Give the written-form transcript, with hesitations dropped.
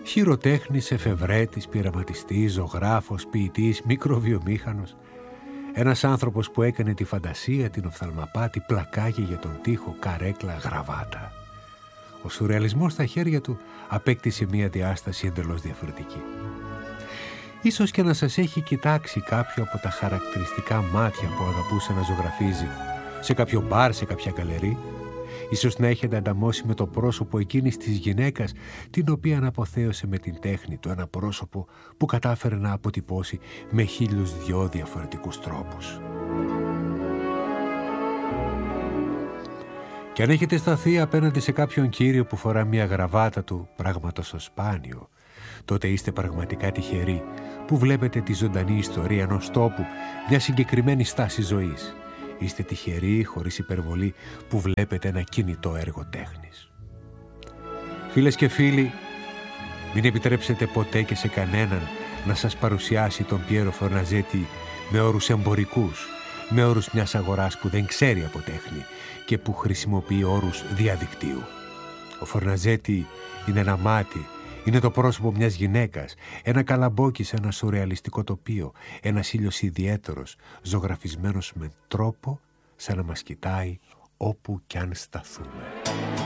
Χειροτέχνης, εφευρέτης, πειραματιστής, ζωγράφος, ποιητής, μικροβιομήχανος. Ένας άνθρωπος που έκανε τη φαντασία, την οφθαλμαπάτη, πλακάγια για τον τοίχο, καρέκλα, γραβάτα. Ο σουρεαλισμός στα χέρια του απέκτησε μια διάσταση εντελώς διαφορετική. Ίσως και να σας έχει κοιτάξει κάποιο από τα χαρακτηριστικά μάτια που αγαπούσε να ζωγραφίζει σε κάποιο μπαρ, σε κάποια γκαλερί. Ίσως να έχετε ανταμώσει με το πρόσωπο εκείνης της γυναίκας, την οποία αναποθέωσε με την τέχνη του, ένα πρόσωπο που κατάφερε να αποτυπώσει με 1002 διαφορετικούς τρόπους. Και αν έχετε σταθεί απέναντι σε κάποιον κύριο που φορά μια γραβάτα του, πράγμα τόσο σπάνιο, τότε είστε πραγματικά τυχεροί που βλέπετε τη ζωντανή ιστορία ενός τόπου, μια συγκεκριμένη στάση ζωής. Είστε τυχεροί, χωρίς υπερβολή, που βλέπετε ένα κινητό έργο τέχνης. Φίλες και φίλοι, μην επιτρέψετε ποτέ και σε κανέναν να σας παρουσιάσει τον Πιέρο Φορναζέτη με όρους εμπορικούς, με όρους μιας αγοράς που δεν ξέρει από τέχνη και που χρησιμοποιεί όρους διαδικτύου. Ο Φορναζέτη είναι ένα μάτι, είναι το πρόσωπο μιας γυναίκας, ένα καλαμπόκι σε ένα σουρεαλιστικό τοπίο, ένας ήλιος ιδιαίτερος, ζωγραφισμένος με τρόπο σαν να μας κοιτάει όπου κι αν σταθούμε.